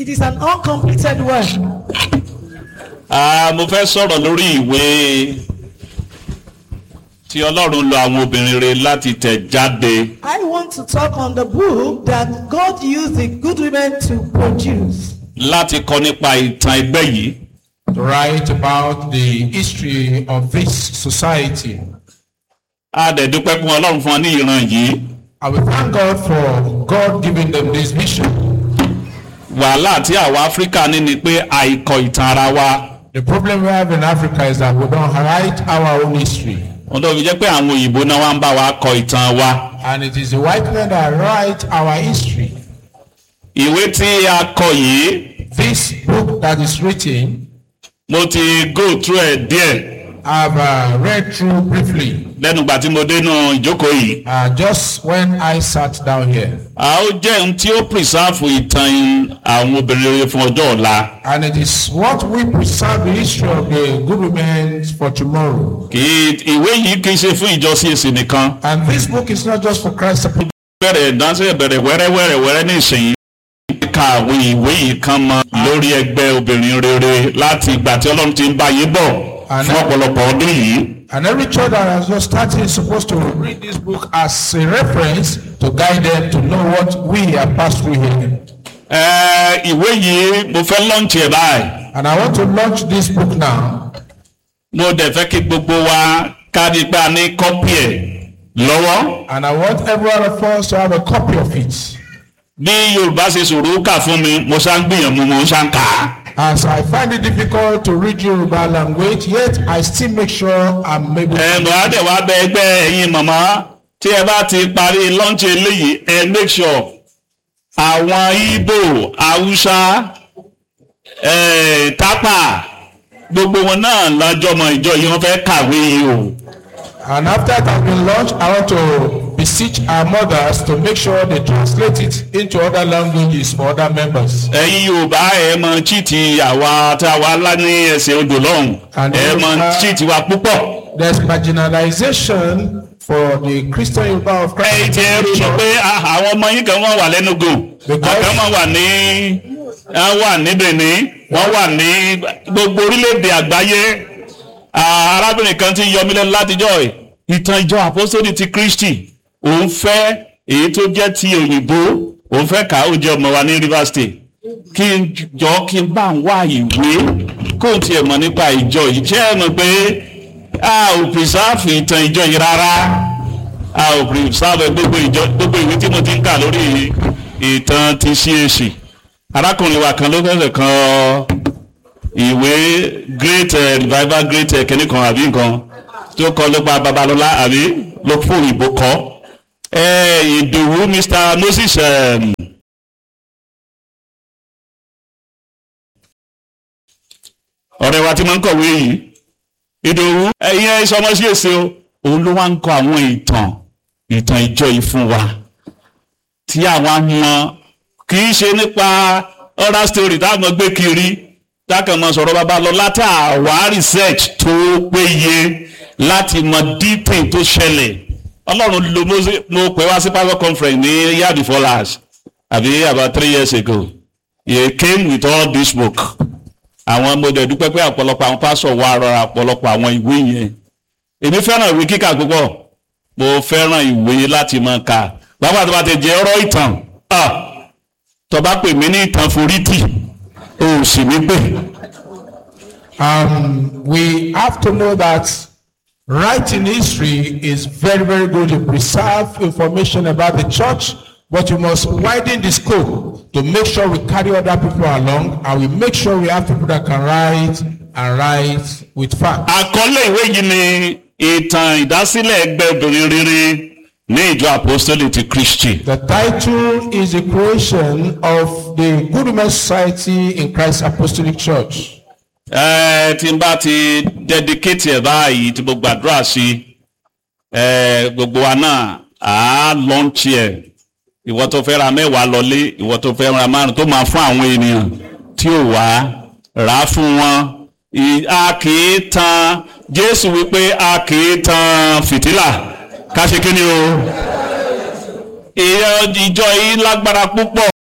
It is an uncompleted work. Mo fẹ́ sọ̀rọ̀ lórí ìwé tí Ọlọ́run lo àwọn obìnrin rẹ̀ láti tẹ̀ jáde. I want to talk on the book that God used the good women to produce. Láti kọ nípa ìtàn ẹgbẹ́ yìí. To write about the history of this society. A dẹ̀ dúpẹ́ fún Ọlọ́run fún wa ní ìran yìí. I will thank God for God giving them this vision. Wàhálà tí àwa Áfíríkà ní ni pé àìkọ ìtàn ara wa. The problem we have in Africa is that we don't write our own history. Wọ́n tó fi jẹ́ pé àwọn òyìnbó náà wá ń bá wa kọ ìtàn wa. And it is the white men that write our history. Ìwé tí a kọ yìí. This book that is written. Mo ti go through ẹ̀ díẹ̀. I've read through briefly. Lẹ́nu ìgbà tí mo dénú ìjókòó yìí. Just when I sat down here. Ó jẹ́ ohun tí ó preserve ìtàn àwọn obìnrin rere fún ọjọ́ ọ̀la. And it is what we preserve the history of the good women for tomorrow. Ìwé yìí kì í ṣe fún ìjọ CAC nìkan. And this book is not just for Christ. Bẹ̀rẹ̀ ìdánṣẹ́ bẹ̀rẹ̀ wẹ́rẹ́wẹ́rẹ́ ní ìsìn. Ka àwọn ìwé yìí kan mọ lórí ẹgbẹ́ obìnrin rere láti ìgbà tí Ọlọ́run ti ń bá yín bọ̀ fún ọ̀pọ̀lọpọ̀ ọdún yìí. And every church that has just started is supposed to read this book as a reference to guide them to know what we have passed through here. Ìwé yìí mo fẹ́ launch ẹ̀ báyìí. And I want to launch this book now. Mo dẹ̀ fẹ́ kí gbogbo wa kárí pé a ní kọ́pì ẹ̀ lọ́wọ́. And I want every one of us to have a copy of it. Bí Yorùbá ṣe ṣòro kà fún mi, mo ṣá ń gbìyànjú mo ṣá ń kà á. As I find it difficult to read Yoruba language, yet I still make sure I'm able to. Bọ̀dẹ̀ wá bẹ ẹgbẹ́ ẹ̀yin màmá tí ẹ bá ti parí lọ́ńchì eléyìí make sure àwọn Ìgbò, Haúsá, Tápà gbogbo wọn náà lájọmọ ìjọ yìí wọ́n fẹ́ kàwé yìí o. And after it has been launched, I want to beseech our mothers to make sure they translate it into other languages for other members. Ẹ̀yin Yorùbá ẹ mọ chíìtì àwa tí a wá lá ní ẹsẹ̀ odò lọ́hùn. Ẹ mọ chíìtì wa púpọ̀. There's marginalization for the Christian Yoruba of Christ. Ẹ̀yin tí ẹ sọ pé àwọn ọmọ yín kan wọ́n wà lẹ́nugo. Àkàn wọ́n wà ní Benin, wọ́n wà ní gbogbo orílẹ̀-èdè àgbáyé. Arábìnrin kan ti yọ mí lẹ́nu látijọ́ ìtàn ìjọ àpọ́sítélì ti Kristi òun fẹ́ èyí tó jẹ́ ti òyìnbó òun fẹ́ kà ó jẹ́ ọmọ wa ní Rivers State kí n bá ń wá ìwé kó tiẹ̀ mọ̀ nípa ìjọ yìí jẹ́ ẹ mọ̀ pé a ò preserve ìtàn ìjọ yìí rárá a ò preserve gbogbo ìwé tí mo ti ń kà lórí ìtàn ti CAC arákùnrin wa kan ló fẹ́fẹ́ kan ìwé great revival great kìnnì kan àbí nǹkan tó kọ nípa Babalọlá àbí ló fún òyìnbó kọ Ìdòwú Mr. Moses ọ̀rẹ́ wa tí máa ń kọ̀wé yìí Ìdòwú ẹ̀yin ìsọmọ sí èsì o òun ló wá ń kọ àwọn ìtàn ìjọ yìí fún wa tí àwọn mọ kì í ṣe nípa oral story táwọn gbé kiri tákàn mọ sọ̀rọ̀ Babalọlá tá a wá research tó péye láti mọ detail tó ṣẹlẹ̀ Ọlọ́run ló mo pè wá sí pastor conference ní year before last àbí about 3 years ago he came with all this book àwọn mo dẹ̀ dúpẹ́ pé ọ̀pọ̀lọpọ̀ àwọn pastor wá rọra ọ̀pọ̀lọpọ̀ àwọn ìwé yẹn èmi fẹ́ràn ìwé kíkà púpọ̀ mo fẹ́ràn ìwé láti máa kà bàbá tó bá ti jẹ́ ọ̀rọ̀ ìtàn tó bá pè mí ní ìtàn forítì ó sì ní pè. We have to know that writing history is very, very good to preserve information about the church, but you must widen the scope to make sure we carry other people along and we make sure we have people that can write and write with facts. Àkọlé ìwé yìí ni ìtàn ìdásílẹ̀ ẹgbẹ́ obìnrin rere ní ìjọ Apostolic ti Kristi. The title is the creation of the Good Women Society in Christ Apostolic Church. Tí n bá ti dedicate ẹ̀ báyìí tí mo gbàdúrà sí gbogbo wa náà á launch ẹ̀ ìwọ tó fẹ́ ra 10 lọlé ìwọ tó fẹ́ ra 5 tó máa fún àwọn ènìyàn tí ò wá rà á fún wọn. A kì í tan Jésù wípé a kì í tan fìtílà ká ṣe kí ni o ìjọ yìí lágbára púpọ̀